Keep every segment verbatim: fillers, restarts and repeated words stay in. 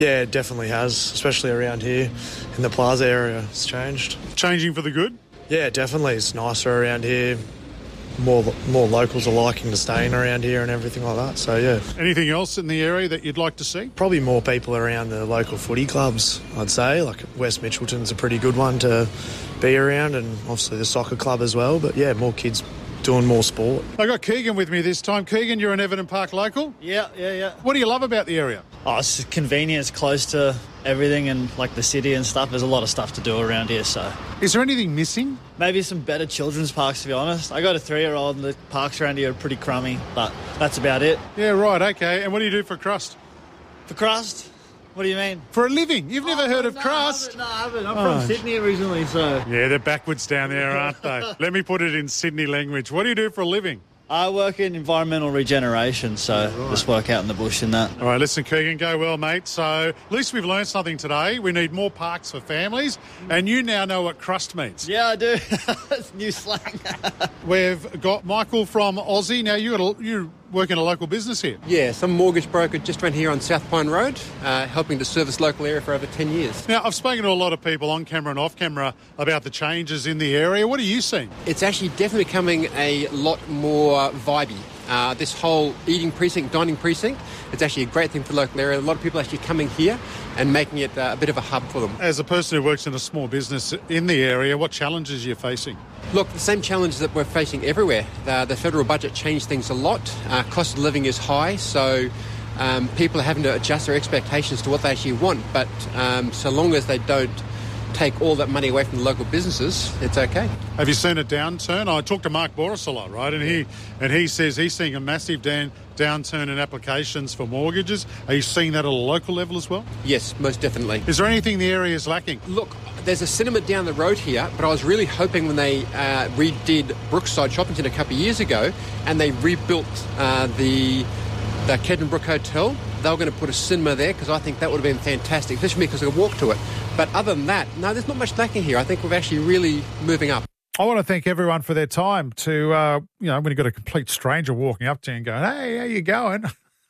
Yeah, it definitely has, especially around here in the plaza area. It's changed. Changing for the good? Yeah, definitely. It's nicer around here. More more locals are liking to stay in around here and everything like that. So, yeah. Anything else in the area that you'd like to see? Probably more people around the local footy clubs, I'd say. Like West Mitchelton's a pretty good one to be around, and obviously the soccer club as well. But, yeah, more kids doing more sport. I got Keegan with me this time. Keegan, you're an Everton Park local? Yeah, yeah, yeah. What do you love about the area? Oh, it's convenient. It's close to everything and like the city and stuff. There's a lot of stuff to do around here, so. Is there anything missing? Maybe some better children's parks, to be honest. I got a three-year-old and the parks around here are pretty crummy, but that's about it. Yeah, right, okay. And what do you do for crust? For crust? What do you mean? For a living. You've never oh, heard of no, crust? No, I haven't. I'm oh. from Sydney originally, so. Yeah, they're backwards down there, aren't they? Let me put it in Sydney language. What do you do for a living? I work in environmental regeneration, so yeah, right. just work out in the bush and that. All right, listen, Keegan, go well, mate. So at least we've learned something today. We need more parks for families, and you now know what crust means. Yeah, I do. That's new slang. We've got Michael from Aussie. Now, you got a, you work in a local business here. Yes, I'm a mortgage broker just around here on South Pine Road, uh, helping to service local area for over ten years. Now, I've spoken to a lot of people on camera and off camera about the changes in the area. What are you seeing? It's actually definitely becoming a lot more vibey. Uh, this whole eating precinct, dining precinct, it's actually a great thing for the local area. A lot of people actually coming here and making it uh, a bit of a hub for them. As a person who works in a small business in the area, what challenges are you facing? Look, the same challenges that we're facing everywhere. The, the federal budget changed things a lot. Uh, cost of living is high, so um, people are having to adjust their expectations to what they actually want. But um, so long as they don't take all that money away from the local businesses, it's okay. Have you seen a downturn? I talked to Mark Boris a lot, right? And he and he says he's seeing a massive down, downturn in applications for mortgages. Are you seeing that at a local level as well? Yes, most definitely. Is there anything the area is lacking? Look, there's a cinema down the road here, but I was really hoping when they uh, redid Brookside Shopping Centre a couple of years ago and they rebuilt uh, the the Keddenbrook Hotel, they were going to put a cinema there because I think that would have been fantastic, especially because I could walk to it. But other than that, no, there's not much lacking here. I think we're actually really moving up. I want to thank everyone for their time to, uh, you know, when you've got a complete stranger walking up to you and going, hey, how you going?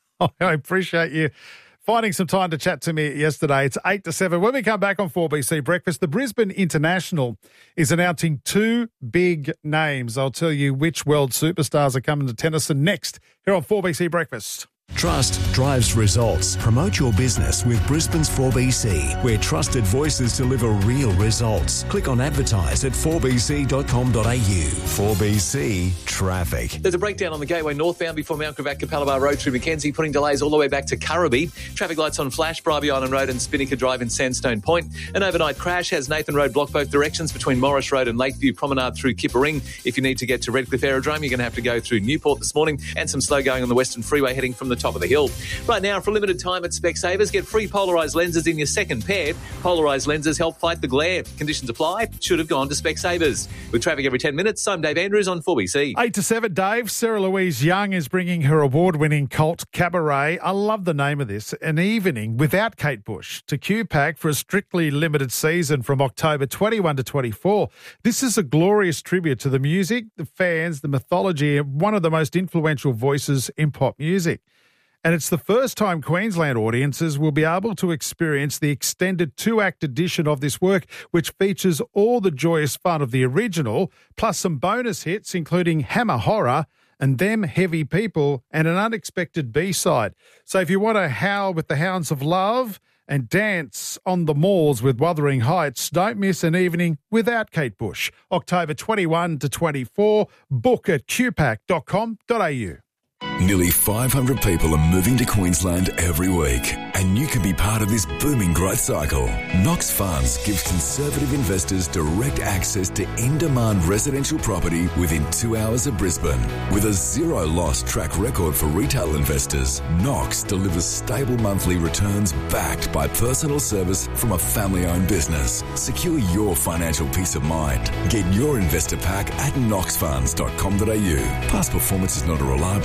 I appreciate you finding some time to chat to me yesterday. It's eight to seven. When we come back on four B C Breakfast, the Brisbane International is announcing two big names. I'll tell you which world superstars are coming to Tennyson next here on four B C Breakfast. Trust drives results. Promote your business with Brisbane's four B C, where trusted voices deliver real results. Click on advertise at four b c dot com dot a u. four B C Traffic. There's a breakdown on the Gateway northbound before Mount Gravatt Capella Bar Road through Mackenzie, putting delays all the way back to Currabee. Traffic lights on flash, Bribie Island Road and Spinnaker Drive in Sandstone Point. An overnight crash has Nathan Road blocked both directions between Morris Road and Lakeview Promenade through Kippering. If you need to get to Redcliffe Aerodrome, you're going to have to go through Newport this morning, and some slow going on the Western Freeway heading from the top of the hill. Right now, for a limited time at Specsavers, get free polarised lenses in your second pair. Polarised lenses help fight the glare. Conditions apply. Should have gone to Specsavers. With traffic every ten minutes, I'm Dave Andrews on four B C. eight to seven, Dave. Sarah Louise Young is bringing her award-winning cult cabaret. I love the name of this. An evening without Kate Bush to Q PAC for a strictly limited season from October twenty-first to twenty-fourth. This is a glorious tribute to the music, the fans, the mythology, and one of the most influential voices in pop music. And it's the first time Queensland audiences will be able to experience the extended two-act edition of this work, which features all the joyous fun of the original, plus some bonus hits, including Hammer Horror and Them Heavy People, and an unexpected B-side. So if you want to howl with the Hounds of Love and dance on the malls with Wuthering Heights, don't miss an evening without Kate Bush. October twenty-first to twenty-fourth. Book at q pac dot com dot a u. Nearly five hundred people are moving to Queensland every week, and you can be part of this booming growth cycle. Knox Funds gives conservative investors direct access to in-demand residential property within two hours of Brisbane. With a zero-loss track record for retail investors, Knox delivers stable monthly returns backed by personal service from a family-owned business. Secure your financial peace of mind. Get your investor pack at knox funds dot com dot a u. Past performance is not a reliable indicator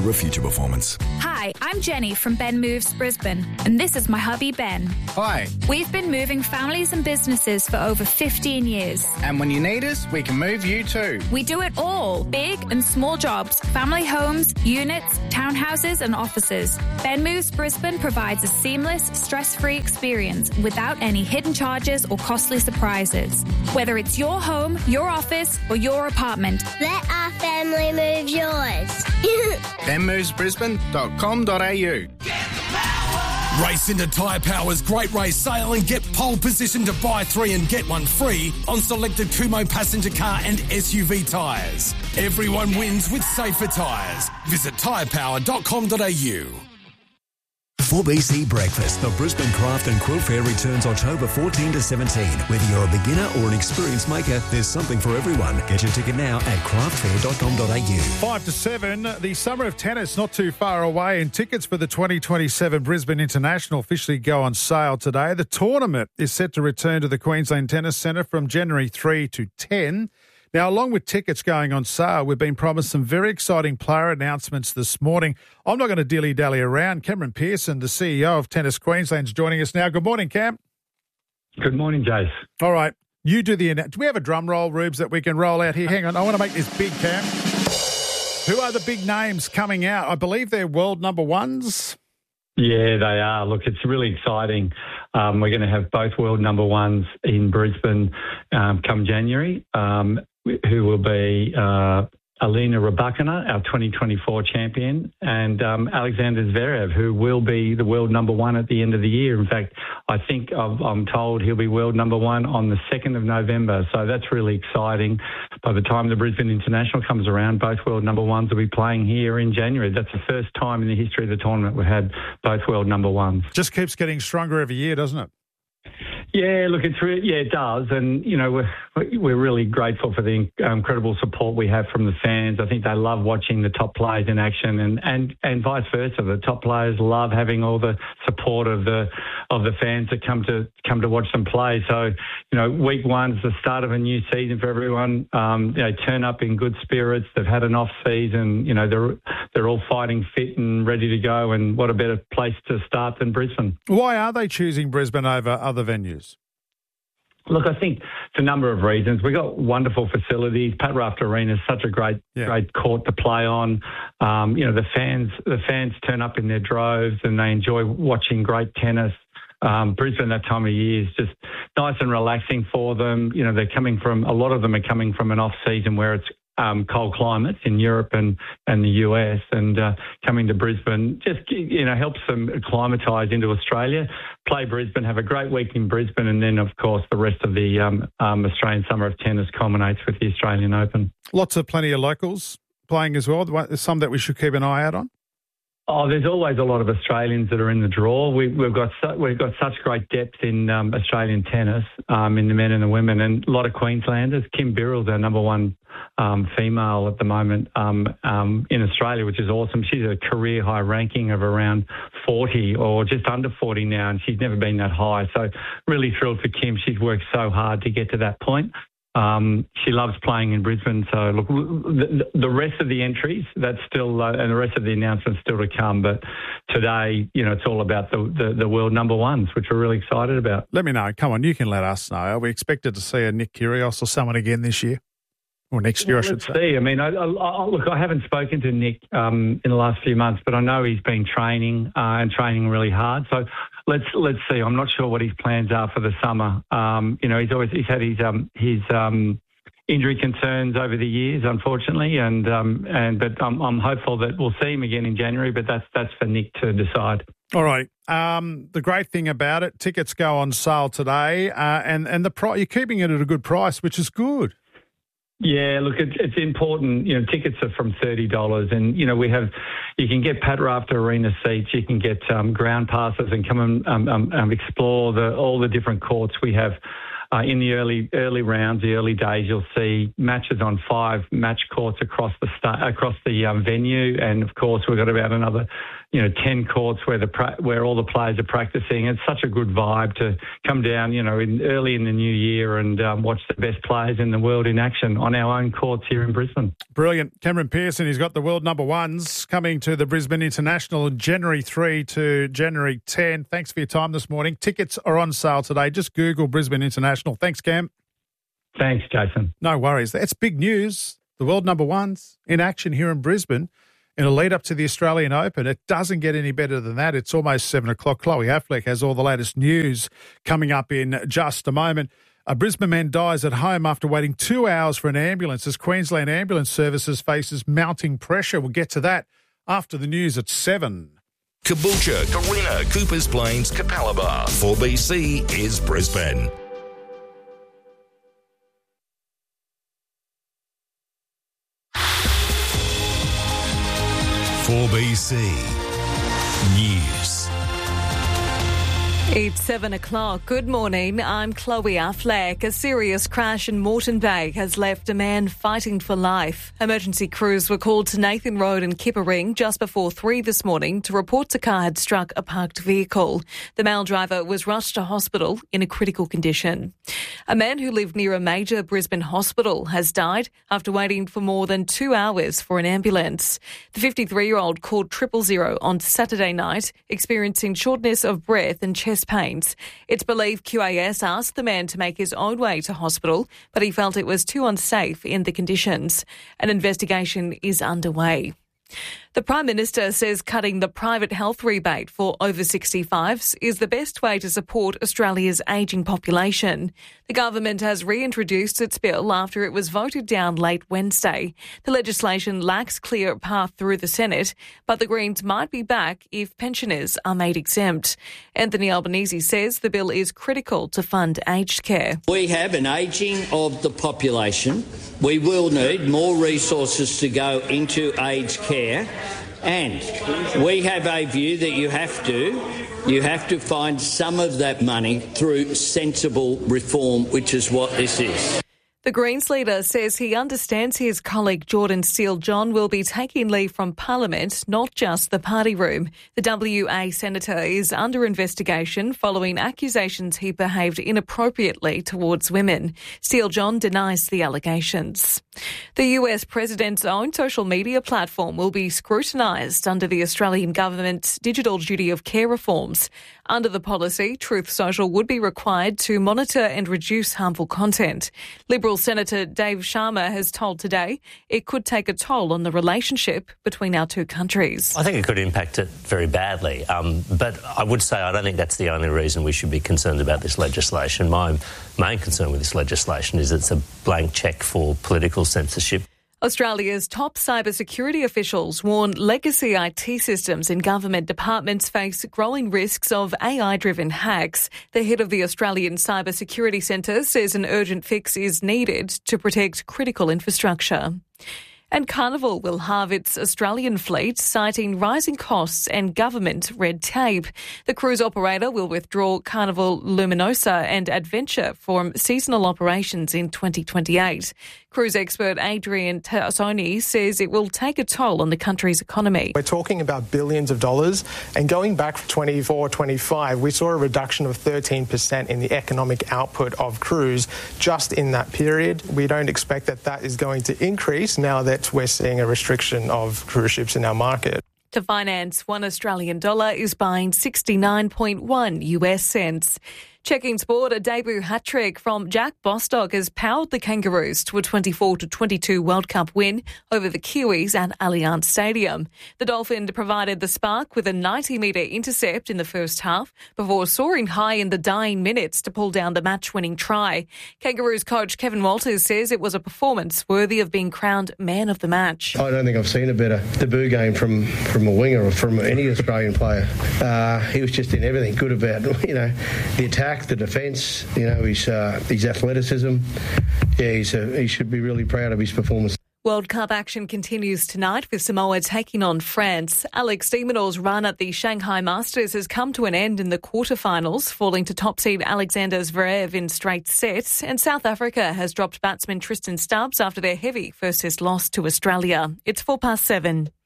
secure a future performance. Hi, I'm Jenny from Ben Moves Brisbane, and this is my hubby Ben. Hi. We've been moving families and businesses for over fifteen years. And when you need us, we can move you too. We do it all, big and small jobs, family homes, units, townhouses and offices. Ben Moves Brisbane provides a seamless, stress-free experience without any hidden charges or costly surprises. Whether it's your home, your office or your apartment, let our family move yours. ben moves brisbane dot com dot a u. Race into Tyre Power's Great Race Sale and get pole position to buy three and get one free on selected Kumho passenger car and S U V tyres. Everyone wins with safer tyres. Visit tyre power dot com dot a u. four B C Breakfast. The Brisbane Craft and Quilt Fair returns October fourteenth to seventeenth. Whether you're a beginner or an experienced maker, there's something for everyone. Get your ticket now at craft fair dot com dot a u. Five to seven, the Summer of Tennis not too far away, and tickets for the twenty twenty-seven Brisbane International officially go on sale today. The tournament is set to return to the Queensland Tennis Centre from January third to tenth. Now, along with tickets going on sale, we've been promised some very exciting player announcements this morning. I'm not going to dilly-dally around. Cameron Pearson, the C E O of Tennis Queensland, is joining us now. Good morning, Cam. Good morning, Jace. All right. You do the... Do we have a drum roll, Rubes, that we can roll out here? Hang on. I want to make this big, Cam. Who are the big names coming out? I believe they're world number ones. Yeah, they are. Look, it's really exciting. Um, we're going to have both world number ones in Brisbane um, come January. Um who will be uh, Alina Rybakina, our twenty twenty-four champion, and um, Alexander Zverev, who will be the world number one at the end of the year. In fact, I think I've, I'm told he'll be world number one on the second of November. So that's really exciting. By the time the Brisbane International comes around, both world number ones will be playing here in January. That's the first time in the history of the tournament we had both world number ones. Just keeps getting stronger every year, doesn't it? Yeah, look, it's re- yeah, it does, and you know we're we're really grateful for the incredible support we have from the fans. I think they love watching the top players in action, and, and, and vice versa. The top players love having all the support of the of the fans that come to come to watch them play. So you know, week one's the start of a new season for everyone. Um, you know, turn up in good spirits. They've had an off season. You know, they're they're all fighting fit and ready to go. And what a better place to start than Brisbane? Why are they choosing Brisbane over other venues? Look, I think it's a number of reasons. We've got wonderful facilities. Pat Raft Arena is such a great, yeah. great court to play on. Um, you know, the fans, the fans turn up in their droves and they enjoy watching great tennis. Um, Brisbane that time of year is just nice and relaxing for them. You know, they're coming from, a lot of them are coming from an off season where it's Um, cold climates in Europe and, and the U S, and uh, coming to Brisbane just, you know, helps them acclimatise into Australia, play Brisbane, have a great week in Brisbane, and then, of course, the rest of the um, um, Australian Summer of Tennis culminates with the Australian Open. Lots of plenty of locals playing as well. There's some that we should keep an eye out on. Oh, there's always a lot of Australians that are in the draw. We, we've got su- we've got such great depth in um, Australian tennis, um, in the men and the women, and a lot of Queenslanders. Kim Birrell's our number one um, female at the moment um, um, in Australia, which is awesome. She's a career high ranking of around forty or just under forty now, and she's never been that high. So really thrilled for Kim. She's worked so hard to get to that point. Um, she loves playing in Brisbane. So, look, the, the rest of the entries, that's still, uh, and the rest of the announcements still to come. But today, you know, it's all about the, the, the world number ones, which we're really excited about. Let me know. Come on, you can let us know. Are we expected to see a Nick Kyrgios or someone again this year? Or next year, well, I should let's say. See. I mean, I, I, I, look, I haven't spoken to Nick um, in the last few months, but I know he's been training uh, and training really hard. So let's let's see. I'm not sure what his plans are for the summer. Um, you know, he's always he's had his um, his um, injury concerns over the years, unfortunately, and um, and but I'm, I'm hopeful that we'll see him again in January. But that's that's for Nick to decide. All right. Um, the great thing about it, tickets go on sale today, uh, and and the pri- you're keeping it at a good price, which is good. Yeah, look, it's, it's important. You know, tickets are from thirty dollars, and you know we have, you can get Pat Raft Arena seats, you can get um, ground passes, and come and um, um, um, explore the all the different courts we have. Uh, in the early early rounds, the early days, you'll see matches on five match courts across the sta- across the um, venue, and of course we've got about another, you know, ten courts where the pra- where all the players are practicing. It's such a good vibe to come down, you know, in, early in the new year and um, watch the best players in the world in action on our own courts here in Brisbane. Brilliant. Cameron Pearson, he's got the world number ones coming to the Brisbane International January third to January tenth. Thanks for your time this morning. Tickets are on sale today. Just Google Brisbane International. Thanks, Cam. Thanks, Jason. No worries. That's big news. The world number ones in action here in Brisbane in a lead up to the Australian Open. It doesn't get any better than that. It's almost seven o'clock. Chloe Affleck has all the latest news coming up in just a moment. A Brisbane man dies at home after waiting two hours for an ambulance as Queensland Ambulance Services faces mounting pressure. We'll get to that after the news at seven. Caboolture, Carina, Coopers Plains, Capalaba. four B C is Brisbane. four B C News. It's seven o'clock. Good morning. I'm Chloe Affleck. A serious crash in Moreton Bay has left a man fighting for life. Emergency crews were called to Nathan Road and Kippa-Ring just before three this morning to report the car had struck a parked vehicle. The male driver was rushed to hospital in a critical condition. A man who lived near a major Brisbane hospital has died after waiting for more than two hours for an ambulance. The fifty-three-year-old called triple zero on Saturday night, experiencing shortness of breath and chest pains. It's believed Q A S asked the man to make his own way to hospital, but he felt it was too unsafe in the conditions. An investigation is underway. The Prime Minister says cutting the private health rebate for over sixty-fives is the best way to support Australia's ageing population. The government has reintroduced its bill after it was voted down late Wednesday. The legislation lacks clear path through the Senate, but the Greens might be back if pensioners are made exempt. Anthony Albanese says the bill is critical to fund aged care. We have an ageing of the population. We will need more resources to go into aged care. And we have a view that you have to, you have to find some of that money through sensible reform, which is what this is. The Greens leader says he understands his colleague Jordan Steele-John will be taking leave from Parliament, not just the party room. The W A senator is under investigation following accusations he behaved inappropriately towards women. Steele-John denies the allegations. The U S president's own social media platform will be scrutinised under the Australian government's digital duty of care reforms. Under the policy, Truth Social would be required to monitor and reduce harmful content. Liberal Senator Dave Sharma has told Today it could take a toll on the relationship between our two countries. I think it could impact it very badly. Um, but I would say I don't think that's the only reason we should be concerned about this legislation. My main concern with this legislation is it's a blank cheque for political censorship. Australia's top cybersecurity officials warn legacy I T systems in government departments face growing risks of A I-driven hacks. The head of the Australian Cybersecurity Centre says an urgent fix is needed to protect critical infrastructure. And Carnival will halve its Australian fleet, citing rising costs and government red tape. The cruise operator will withdraw Carnival Luminosa and Adventure from seasonal operations in twenty twenty-eight. Cruise expert Adrian Tassoni says it will take a toll on the country's economy. We're talking about billions of dollars, and going back to twenty-four twenty-five, we saw a reduction of thirteen percent in the economic output of cruise just in that period. We don't expect that that is going to increase now that we're seeing a restriction of cruise ships in our market. To finance one Australian dollar is buying sixty-nine point one U S cents. Checking sport, a debut hat-trick from Jack Bostock has powered the Kangaroos to a twenty-four to twenty-two World Cup win over the Kiwis at Allianz Stadium. The Dolphin provided the spark with a ninety-metre intercept in the first half before soaring high in the dying minutes to pull down the match-winning try. Kangaroos coach Kevin Walters says it was a performance worthy of being crowned man of the match. I don't think I've seen a better debut game from, from a winger or from any Australian player. Uh, he was just in everything good about, you know, the attack, the defence, you know, his uh, his athleticism. Yeah, he's a, he should be really proud of his performance. World Cup action continues tonight with Samoa taking on France. Alex de Minaur's run at the Shanghai Masters has come to an end in the quarterfinals, falling to top seed Alexander Zverev in straight sets. And South Africa has dropped batsman Tristan Stubbs after their heavy first test loss to Australia. It's four past seven.